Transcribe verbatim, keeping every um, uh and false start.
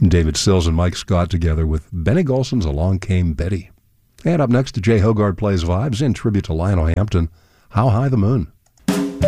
David Sills and Mike Scott together with Benny Golson's Along Came Betty. And up next, Jay Hogard plays vibes in tribute to Lionel Hampton, How High the Moon.